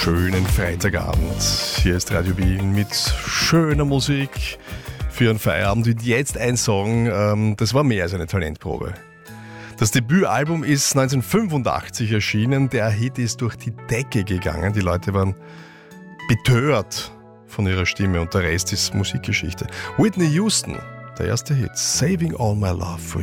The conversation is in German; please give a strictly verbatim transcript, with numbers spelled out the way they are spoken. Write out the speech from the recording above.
schönen Freitagabend. Hier ist Radio Wien mit schöner Musik für einen Feierabend. Und jetzt ein Song, ähm, das war mehr als eine Talentprobe. Das Debütalbum ist neunzehnhundertfünfundachtzig erschienen. Der Hit ist durch die Decke gegangen. Die Leute waren betört von ihrer Stimme und der Rest ist Musikgeschichte. Whitney Houston, der erste Hit, Saving All My Love For